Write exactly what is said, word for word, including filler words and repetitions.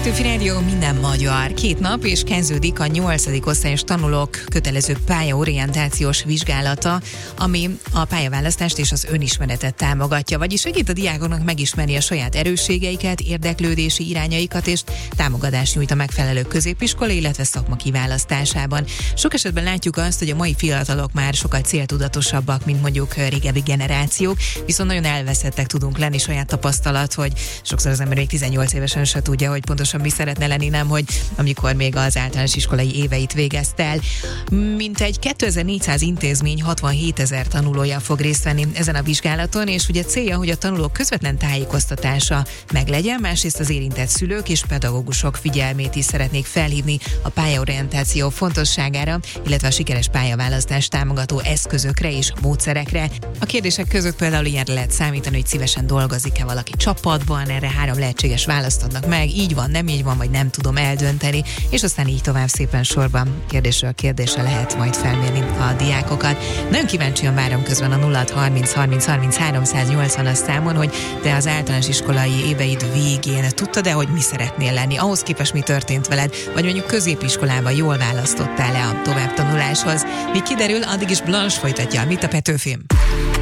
Petőfi Rádió, minden magyar. Két nap és kezdődik a nyolcadik osztályos tanulók kötelező pályaorientációs vizsgálata, ami a pályaválasztást és az önismeretet támogatja, vagyis segít a diákoknak megismerni a saját erősségeiket, érdeklődési irányaikat és támogatást nyújt a megfelelő középiskola, illetve szakma kiválasztásában. Sok esetben látjuk azt, hogy a mai fiatalok már sokkal céltudatosabbak, mint mondjuk régebbi generációk, viszont nagyon elveszettek tudunk lenni, saját tapasztalat, hogy sokszor az ember még tizennyolc évesen se tudja, hogy pontosan mi szeretne lenni, nem, hogy amikor még az általános iskolai éveit végezte el. Mintegy kétezer-négyszáz intézmény hatvanhétezer tanulója fog részt venni ezen a vizsgálaton, és ugye célja, hogy a tanulók közvetlen tájékoztatása meglegyen, másrészt az érintett szülők és pedagógusok figyelmét is szeretnék felhívni a pályaorientáció fontosságára, illetve a sikeres pályaválasztás támogató eszközökre és módszerekre. A kérdések között például ilyenre lehet számítani, hogy szívesen dolgozik-e valaki csapatban, erre három lehetséges választ adnak meg, így van, nem így van, vagy nem tudom eldönteni, és aztán így tovább szépen sorban kérdésről kérdésre lehet majd felmérni a diákokat. Nagyon kíváncsian várom közben a nulla harminc harminc harminc háromszáznyolcvan számon, hogy te az általános iskolai éveid végén tudtad-e, hogy mi szeretnél lenni, ahhoz képest mi történt veled, vagy mondjuk középiskolában jól választottál-e a továbbtanuláshoz. Míg kiderül, addig is Blanche folytatja, mit a Petőfim.